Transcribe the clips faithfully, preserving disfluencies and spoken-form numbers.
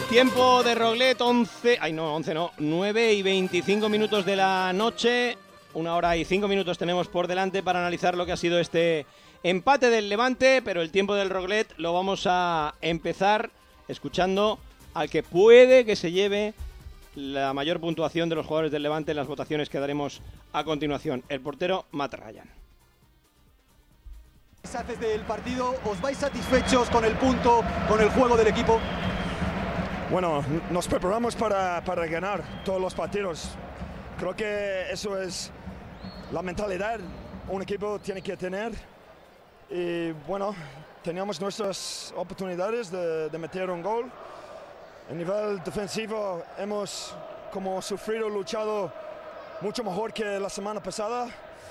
Tiempo de Roglet, once, ay no, once no, nueve y veinticinco minutos de la noche, una hora y cinco minutos tenemos por delante para analizar lo que ha sido este empate del Levante, pero el tiempo del Roglet lo vamos a empezar escuchando al que puede que se lleve la mayor puntuación de los jugadores del Levante en las votaciones que daremos a continuación, el portero Matt Ryan. Antes del partido, ¿os vais satisfechos con el punto, con el juego del equipo? Bueno, nos preparamos para, para ganar todos los partidos. Creo que eso es la mentalidad un equipo tiene que tener. Y bueno, teníamos nuestras oportunidades de, de meter un gol. A nivel defensivo hemos como sufrido, luchado mucho mejor que la semana pasada.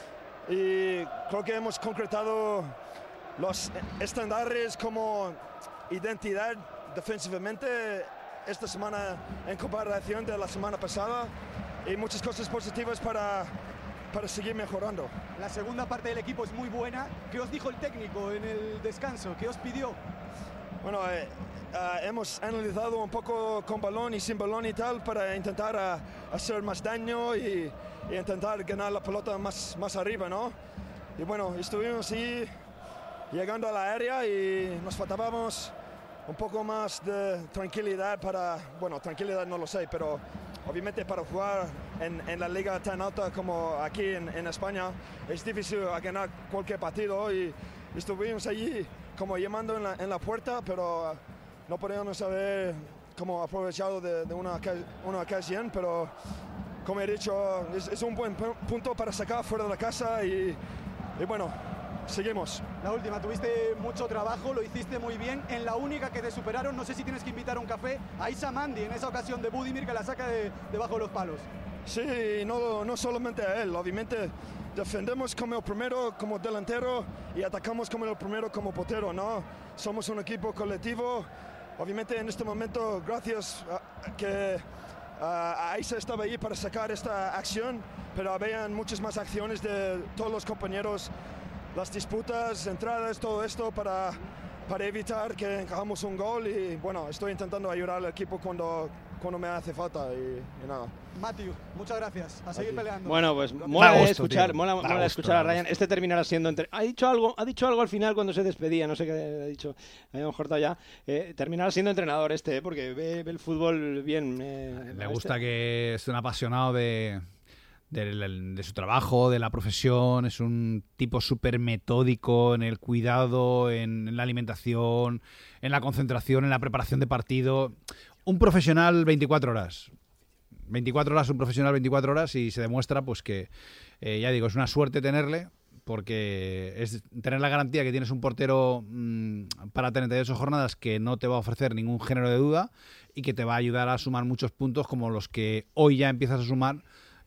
Y creo que hemos concretado los estándares como identidad defensivamente esta semana en comparación de la semana pasada, y muchas cosas positivas para, para seguir mejorando. La segunda parte del equipo es muy buena. ¿Qué os dijo el técnico en el descanso? ¿Qué os pidió? Bueno, eh, uh, hemos analizado un poco con balón y sin balón y tal para intentar uh, hacer más daño y, y intentar ganar la pelota más, más arriba, ¿no? Y bueno, estuvimos ahí llegando a la área y nos faltábamos un poco más de tranquilidad para, bueno, tranquilidad no lo sé, pero obviamente para jugar en, en la liga tan alta como aquí en, en España es difícil ganar cualquier partido, y estuvimos allí como llamando en la, en la puerta, pero no podíamos haber como aprovechado de, de una, una ocasión, pero como he dicho, es, es un buen punto para sacar fuera de la casa y, y bueno, seguimos. La última, tuviste mucho trabajo, lo hiciste muy bien. En la única que te superaron, no sé si tienes que invitar a un café a Issa Mandi en esa ocasión de Budimir, que la saca de debajo de los palos. Sí, no, no solamente a él, obviamente defendemos como el primero como delantero y atacamos como el primero como portero, ¿no? Somos un equipo colectivo. Obviamente en este momento, gracias a que a, a Issa estaba ahí para sacar esta acción, pero habían muchas más acciones de todos los compañeros, las disputas, entradas, todo esto para, para evitar que encajamos un gol, y bueno, estoy intentando ayudar al equipo cuando, cuando me hace falta y, y nada. Matthew, muchas gracias, a seguir peleando. Bueno, pues mola gusto, escuchar, tío. mola, Da mola gusto, escuchar a da Ryan. gusto. Este terminará siendo entre... ha dicho algo, ha dicho algo al final cuando se despedía, no sé qué ha dicho, habíamos cortado ya. Eh, terminará siendo entrenador este, ¿eh? Porque ve, ve el fútbol bien. Eh, Le este. gusta que es un apasionado de, de, de su trabajo, de la profesión. Es un tipo súper metódico en el cuidado, en, en la alimentación, en la concentración, en la preparación de partido. Un profesional veinticuatro horas. veinticuatro horas, un profesional veinticuatro horas, y se demuestra pues que, eh, ya digo, es una suerte tenerle, porque es tener la garantía que tienes un portero mmm, para treinta y ocho jornadas que no te va a ofrecer ningún género de duda y que te va a ayudar a sumar muchos puntos como los que hoy ya empiezas a sumar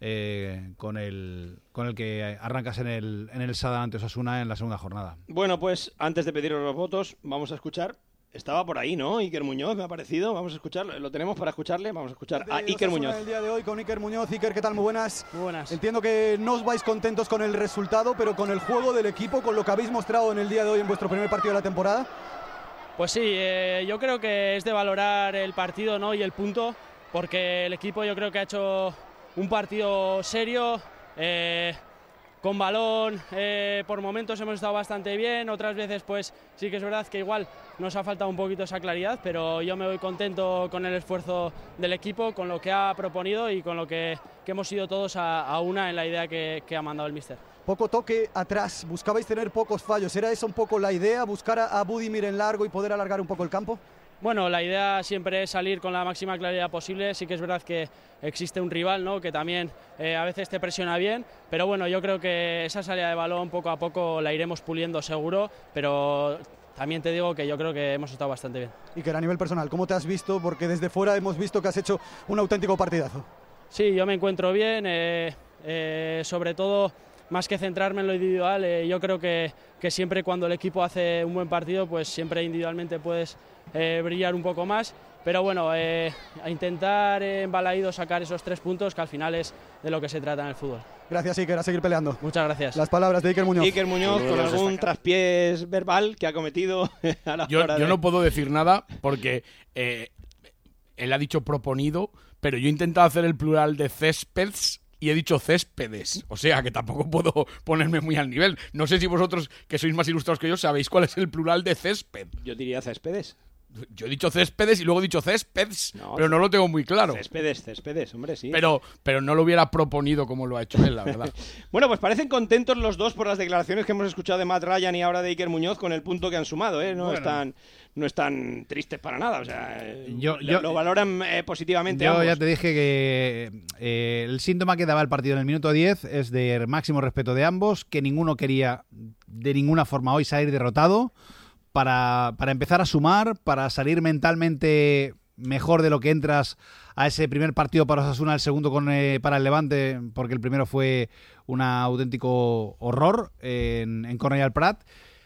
eh, con el con el que arrancas en el, en el Sada ante Osasuna en la segunda jornada. Bueno, pues antes de pediros los votos, vamos a escuchar. Estaba por ahí, ¿no? Iker Muñoz, me ha parecido. Vamos a escucharlo. ¿Lo tenemos para escucharle? Vamos a escuchar a Iker Muñoz. El día de hoy con Iker Muñoz. Iker, ¿qué tal? Muy buenas. Muy buenas. Entiendo que no os vais contentos con el resultado, pero con el juego del equipo, con lo que habéis mostrado en el día de hoy en vuestro primer partido de la temporada. Pues sí, eh, yo creo que es de valorar el partido, ¿no? Y el punto, porque el equipo yo creo que ha hecho un partido serio, eh, con balón, eh, por momentos hemos estado bastante bien, otras veces pues sí que es verdad que igual nos ha faltado un poquito esa claridad, pero yo me voy contento con el esfuerzo del equipo, con lo que ha proponido y con lo que, que hemos ido todos a, a una en la idea que, que ha mandado el míster. Poco toque atrás, buscabais tener pocos fallos, ¿era esa un poco la idea, buscar a, a Budimir en largo y poder alargar un poco el campo? Bueno, la idea siempre es salir con la máxima claridad posible. Sí que es verdad que existe un rival, ¿no?, que también eh, a veces te presiona bien, pero bueno, yo creo que esa salida de balón poco a poco la iremos puliendo seguro, pero también te digo que yo creo que hemos estado bastante bien. Y que a nivel personal, ¿cómo te has visto? Porque desde fuera hemos visto que has hecho un auténtico partidazo. Sí, yo me encuentro bien, eh, eh, sobre todo más que centrarme en lo individual, eh, yo creo que, que siempre cuando el equipo hace un buen partido, pues siempre individualmente puedes eh, brillar un poco más, pero bueno, eh, a intentar eh, en Balaído sacar esos tres puntos, que al final es de lo que se trata en el fútbol. Gracias, Iker, a seguir peleando. Muchas gracias. Las palabras de Iker Muñoz. Iker Muñoz con algún traspiés verbal que ha cometido a la yo, hora de... yo no puedo decir nada porque eh, él ha dicho proponido, pero yo he intentado hacer el plural de céspedes y he dicho céspedes, o sea que tampoco puedo ponerme muy al nivel. No sé si vosotros, que sois más ilustrados que yo, sabéis cuál es el plural de césped. Yo diría céspedes. Yo he dicho céspedes y luego he dicho céspedes, no, pero no lo tengo muy claro. Céspedes, céspedes, hombre, sí. Pero, pero no lo hubiera proponido como lo ha hecho él, la verdad. Bueno, pues parecen contentos los dos por las declaraciones que hemos escuchado de Matt Ryan y ahora de Iker Muñoz con el punto que han sumado, ¿eh? No, bueno. están, no están tristes para nada, o sea, yo, yo, lo valoran eh, positivamente Yo ambos. Ya te dije que eh, el síntoma que daba el partido en el minuto diez es de máximo respeto de ambos, que ninguno quería de ninguna forma hoy salir derrotado. Para, para empezar a sumar, para salir mentalmente mejor de lo que entras a ese primer partido para Osasuna, el segundo con, eh, para el Levante, porque el primero fue un auténtico horror en, en Cornellà Prat.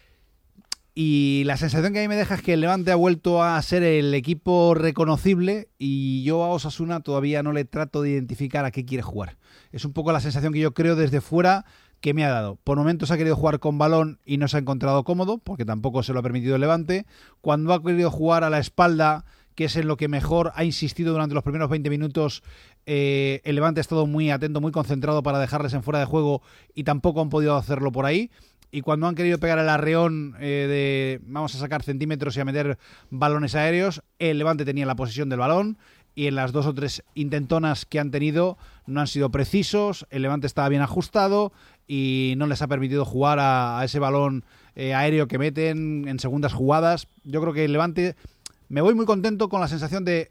Y la sensación que a mí me deja es que el Levante ha vuelto a ser el equipo reconocible y yo a Osasuna todavía no le trato de identificar a qué quiere jugar. Es un poco la sensación que yo creo desde fuera que me ha dado. Por momentos ha querido jugar con balón y no se ha encontrado cómodo, porque tampoco se lo ha permitido el Levante. Cuando ha querido jugar a la espalda, que es en lo que mejor ha insistido durante los primeros veinte minutos, eh, el Levante ha estado muy atento, muy concentrado para dejarles en fuera de juego y tampoco han podido hacerlo por ahí. Y cuando han querido pegar el arreón eh, de vamos a sacar centímetros y a meter balones aéreos, el Levante tenía la posesión del balón y en las dos o tres intentonas que han tenido no han sido precisos, el Levante estaba bien ajustado y no les ha permitido jugar a, a ese balón eh, aéreo que meten en segundas jugadas. Yo creo que el Levante, me voy muy contento con la sensación de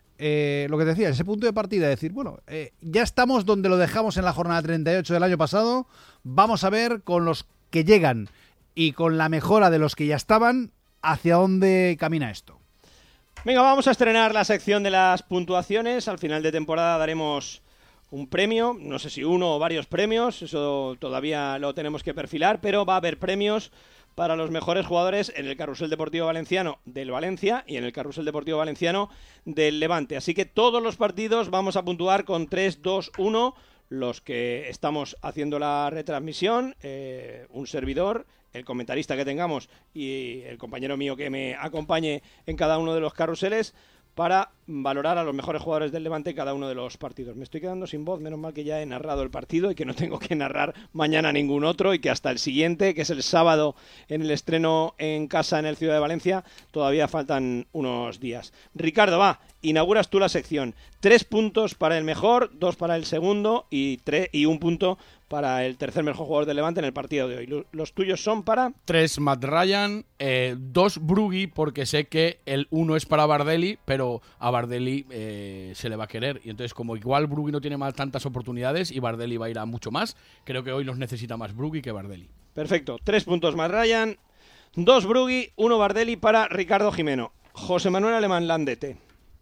eh, lo que te decía, ese punto de partida, de decir, bueno, eh, ya estamos donde lo dejamos en la jornada treinta y ocho del año pasado, vamos a ver con los que llegan y con la mejora de los que ya estaban, hacia dónde camina esto. Venga, vamos a estrenar la sección de las puntuaciones. Al final de temporada daremos un premio, no sé si uno o varios premios, eso todavía lo tenemos que perfilar, pero va a haber premios para los mejores jugadores en el Carrusel Deportivo Valenciano del Valencia y en el Carrusel Deportivo Valenciano del Levante. Así que todos los partidos vamos a puntuar con tres, dos, uno, los que estamos haciendo la retransmisión, eh, un servidor, el comentarista que tengamos y el compañero mío que me acompañe en cada uno de los carruseles, para valorar a los mejores jugadores del Levante en cada uno de los partidos. Me estoy quedando sin voz, menos mal que ya he narrado el partido y que no tengo que narrar mañana ningún otro y que hasta el siguiente, que es el sábado en el estreno en casa en el Ciudad de Valencia, todavía faltan unos días. Ricardo, va, inauguras tú la sección. Tres puntos para el mejor, dos para el segundo y, tres, y un punto para el tercer mejor jugador del Levante en el partido de hoy. Los tuyos son para... Tres Matt Ryan, eh, dos Brugui, porque sé que el uno es para Bardelli, pero a Bardelli eh, se le va a querer. Y entonces, como igual Brugui no tiene más tantas oportunidades y Bardelli va a ir a mucho más, creo que hoy los necesita más Brugui que Bardelli. Perfecto. Tres puntos Matt Ryan, dos Brugui, uno Bardelli para Ricardo Jimeno. José Manuel Alemán Landete.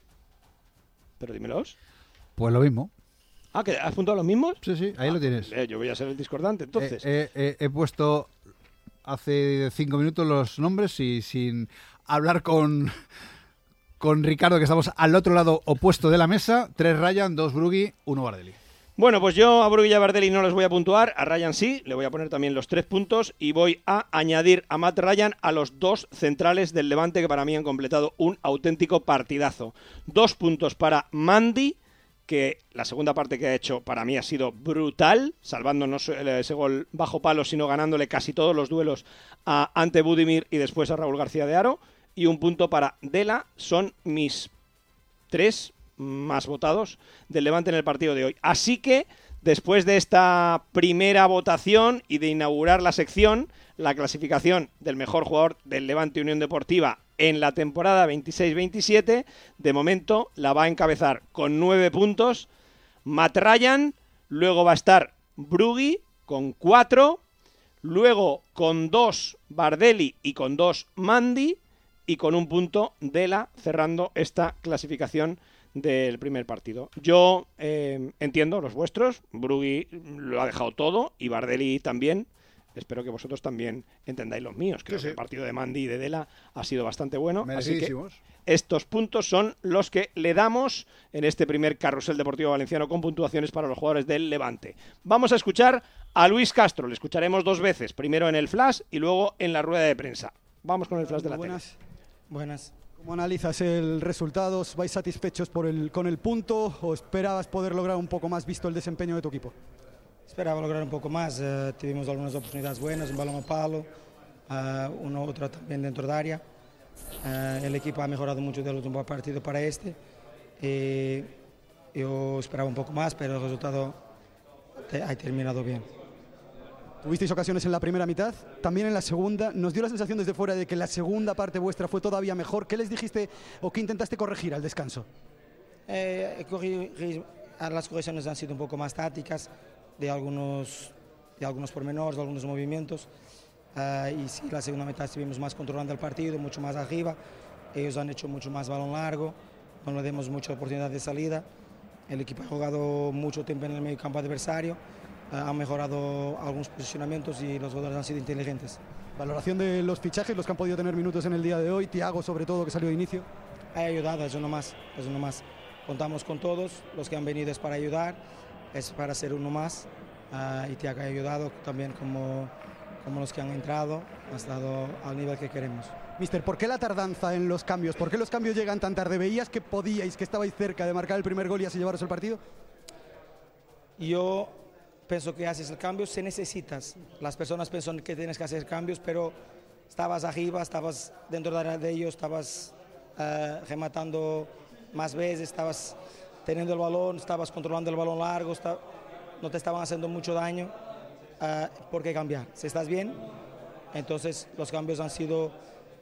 Pero dímelos. Pues lo mismo. Ah, ¿que has puntuado los mismos? Sí, sí, ahí ah, lo tienes. Eh, yo voy a ser el discordante, entonces. Eh, eh, eh, he puesto hace cinco minutos los nombres y sin hablar con, con Ricardo, que estamos al otro lado opuesto de la mesa. Tres Ryan, dos Brugui, uno Bardelli. Bueno, pues yo a Brugui y a Bardelli no les voy a puntuar, a Ryan sí, le voy a poner también los tres puntos y voy a añadir a Matt Ryan a los dos centrales del Levante que para mí han completado un auténtico partidazo. Dos puntos para Mandy, que la segunda parte que ha hecho para mí ha sido brutal, salvando no ese gol bajo palo, sino ganándole casi todos los duelos a Ante Budimir y después a Raúl García de Haro. Y un punto para Dela, son mis tres más votados del Levante en el partido de hoy. Así que, después de esta primera votación y de inaugurar la sección, la clasificación del mejor jugador del Levante Unión Deportiva en la temporada veintiséis veintisiete, de momento la va a encabezar con nueve puntos Matt Ryan, luego va a estar Brugui con cuatro, luego con dos Bardelli y con dos Mandy, y con un punto Dela cerrando esta clasificación del primer partido. Yo eh, entiendo los vuestros, Brugui lo ha dejado todo y Bardelli también. Espero que vosotros también entendáis los míos. Creo sí, sí. que el partido de Mandy y de Dela ha sido bastante bueno. Así que estos puntos son los que le damos en este primer Carrusel Deportivo Valenciano con puntuaciones para los jugadores del Levante. Vamos a escuchar a Luis Castro. Le escucharemos dos veces. Primero en el flash y luego en la rueda de prensa. Vamos con el flash de la buenas, tele. Buenas. ¿Cómo analizas el resultado? ¿Vais satisfechos por el, con el punto o esperabas poder lograr un poco más visto el desempeño de tu equipo? Esperaba lograr un poco más, uh, tuvimos algunas oportunidades buenas, un balón a palo, uh, una otra también dentro de área. Uh, el equipo ha mejorado mucho del último partido para este. Y yo esperaba un poco más, pero el resultado te, ha terminado bien. Tuvisteis ocasiones en la primera mitad, también en la segunda. Nos dio la sensación desde fuera de que la segunda parte vuestra fue todavía mejor. ¿Qué les dijiste o qué intentaste corregir al descanso? Eh, corri, las correcciones han sido un poco más tácticas, de algunos, de algunos pormenores, de algunos movimientos. Uh, y sí, la segunda mitad estuvimos más controlando el partido, mucho más arriba. Ellos han hecho mucho más balón largo, no le demos mucha oportunidad de salida. El equipo ha jugado mucho tiempo en el medio campo adversario. Uh, han mejorado algunos posicionamientos y los jugadores han sido inteligentes. Valoración de los fichajes, los que han podido tener minutos en el día de hoy. Thiago, sobre todo, que salió de inicio. Ha ayudado, es uno más, es uno más. Contamos con todos, los que han venido es para ayudar, es para ser uno más. Uh, y Thiago ha ayudado también como, como los que han entrado, ha estado al nivel que queremos. Mister, ¿por qué la tardanza en los cambios? ¿Por qué los cambios llegan tan tarde? ¿Veías que podíais, que estabais cerca de marcar el primer gol y así llevaros el partido? Yo pienso que haces el cambio si necesitas. Las personas piensan que tienes que hacer cambios, pero estabas arriba, estabas dentro de ellos, estabas uh, rematando más veces, estabas teniendo el balón, estabas controlando el balón largo, está, no te estaban haciendo mucho daño. Uh, ¿Por qué cambiar? Si estás bien, entonces los cambios han sido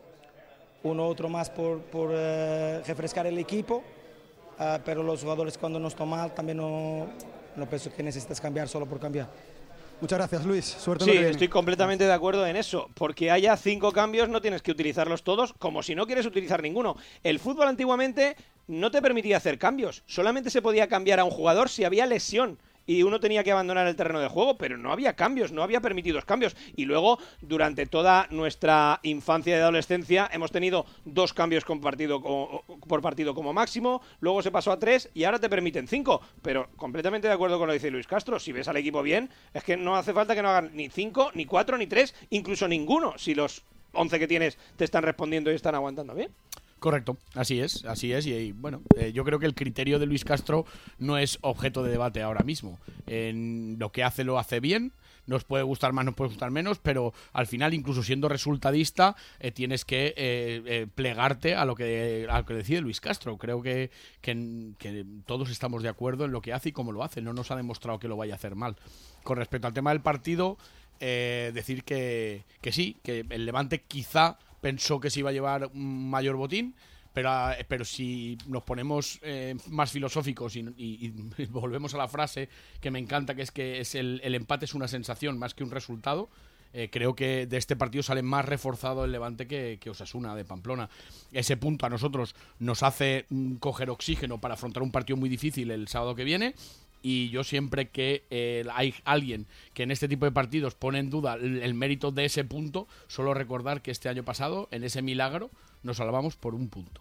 uno u otro más por, por uh, refrescar el equipo, uh, pero los jugadores cuando no están mal también no... No pienso que necesitas cambiar solo por cambiar. Muchas gracias, Luis. Suerte. Sí, estoy completamente de acuerdo en eso. Porque haya cinco cambios no tienes que utilizarlos todos, como si no quieres utilizar ninguno. El fútbol antiguamente no te permitía hacer cambios. Solamente se podía cambiar a un jugador si había lesión y uno tenía que abandonar el terreno de juego, pero no había cambios, no había permitidos cambios. Y luego, durante toda nuestra infancia y adolescencia, hemos tenido dos cambios por partido, por partido como máximo, luego se pasó a tres y ahora te permiten cinco. Pero completamente de acuerdo con lo que dice Luis Castro, si ves al equipo bien, es que no hace falta que no hagan ni cinco, ni cuatro, ni tres, incluso ninguno, si los once que tienes te están respondiendo y están aguantando bien. Correcto, así es, así es. Y, y bueno, eh, yo creo que el criterio de Luis Castro no es objeto de debate ahora mismo. En lo que hace lo hace bien, nos puede gustar más, nos puede gustar menos, pero al final, incluso siendo resultadista, eh, tienes que eh, eh, plegarte a lo que, a lo que decide Luis Castro. Creo que, que, que todos estamos de acuerdo en lo que hace y cómo lo hace. No nos ha demostrado que lo vaya a hacer mal. Con respecto al tema del partido, eh, decir que, que sí, que el Levante quizá pensó que se iba a llevar un mayor botín, pero, pero si nos ponemos eh, más filosóficos y, y, y volvemos a la frase que me encanta, que es que es el, el empate es una sensación más que un resultado, eh, creo que de este partido sale más reforzado el Levante que, que Osasuna de Pamplona. Ese punto a nosotros nos hace mm, coger oxígeno para afrontar un partido muy difícil el sábado que viene. Y yo siempre que eh, hay alguien que en este tipo de partidos pone en duda el, el mérito de ese punto, solo recordar que este año pasado, en ese milagro, nos salvamos por un punto.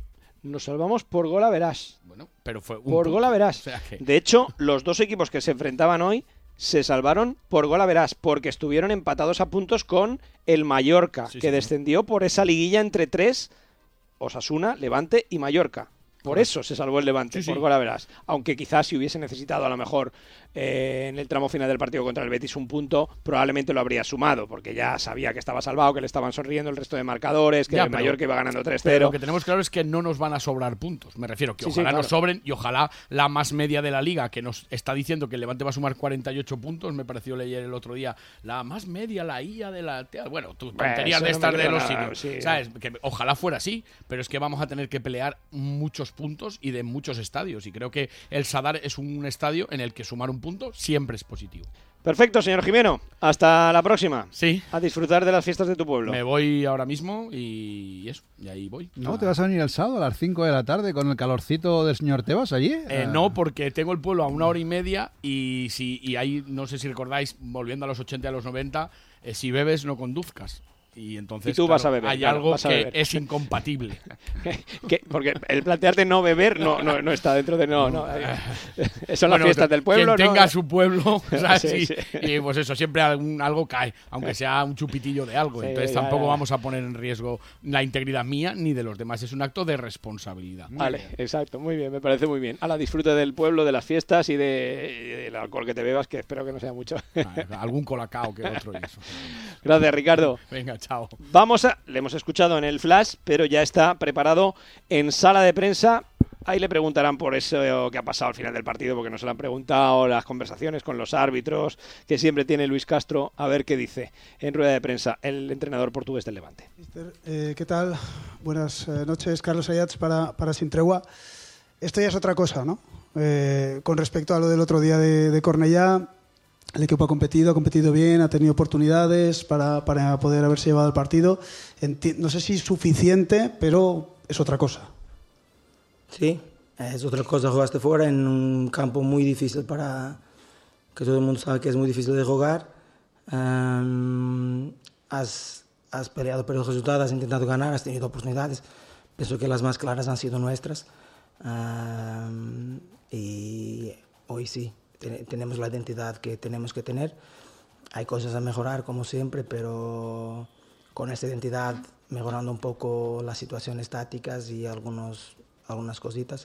Nos salvamos por gol a verás. Bueno, pero fue un por punto. gol a verás. O sea que... De hecho, los dos equipos que se enfrentaban hoy se salvaron por gol a verás, porque estuvieron empatados a puntos con el Mallorca, sí, que sí, descendió por esa liguilla entre tres, Osasuna, Levante y Mallorca. Por eso se salvó el Levante, sí, por gol a verás. Aunque quizás si hubiese necesitado a lo mejor eh, en el tramo final del partido contra el Betis un punto, probablemente lo habría sumado, porque ya sabía que estaba salvado, que le estaban sonriendo el resto de marcadores, que ya, el pero, Mallorca iba ganando tres cero. Pero lo que tenemos claro es que no nos van a sobrar puntos. Me refiero que sí, ojalá sí, claro. nos sobren, y ojalá la más media de la liga, que nos está diciendo que el Levante va a sumar cuarenta y ocho puntos, me pareció leer el otro día, la más media, la I A de la... Bueno, tu tonterías de estas de los sitios. Sí, ¿sabes? Que ojalá fuera así, pero es que vamos a tener que pelear muchos puntos y de muchos estadios, y creo que el Sadar es un estadio en el que sumar un punto siempre es positivo. Perfecto, señor Jimeno. Hasta la próxima. Sí. A disfrutar de las fiestas de tu pueblo. Me voy ahora mismo y eso, y ahí voy. ¿No ah. te vas a venir el sábado a las cinco de la tarde con el calorcito del señor Tebas allí? Eh, ah. No, porque tengo el pueblo a una hora y media y si y ahí, no sé si recordáis, volviendo a los ochenta y a los noventa, eh, si bebes no conduzcas. y entonces y tú claro, vas a beber, hay claro, algo vas a que beber. es incompatible. ¿Qué? Porque el plantearte no beber no, no, no está dentro de... No, no. Son Bueno, las fiestas del pueblo, quien ¿no? tenga su pueblo, ¿sabes? Sí, y, sí. y pues eso, siempre algún, algo cae, aunque sea un chupitillo de algo. Sí, Entonces ya, tampoco ya. vamos a poner en riesgo la integridad mía ni de los demás. Es un acto de responsabilidad. Vale, exacto, muy bien, me parece muy bien. A la disfrute del pueblo, de las fiestas y de, y del alcohol que te bebas, que espero que no sea mucho. Ah, algún colacao que otro y eso. Gracias, Ricardo. Venga, chao. Vamos a... Le hemos escuchado en el flash, pero ya está preparado en sala de prensa. Ahí le preguntarán por eso que ha pasado al final del partido, porque no se lo han preguntado, las conversaciones con los árbitros, que siempre tiene Luis Castro, a ver qué dice en rueda de prensa el entrenador portugués del Levante. Mister, eh, ¿qué tal? Buenas eh, noches, Carlos Ayats para, para Sin Tregua. Esto ya es otra cosa, ¿no? Eh, con respecto a lo del otro día de, de Cornellá, el equipo ha competido, ha competido bien, ha tenido oportunidades para, para poder haberse llevado el partido. Enti- no sé si es suficiente, pero es otra cosa. Sí, es otra cosa. Jugaste fuera en un campo muy difícil para... que todo el mundo sabe que es muy difícil de jugar. Um, has, has peleado por el resultado, has intentado ganar, has tenido oportunidades. Pienso que las más claras han sido nuestras. Um, y hoy sí, ten- tenemos la identidad que tenemos que tener. Hay cosas a mejorar, como siempre, pero con esta identidad, mejorando un poco las situaciones tácticas y algunos... algunas cositas,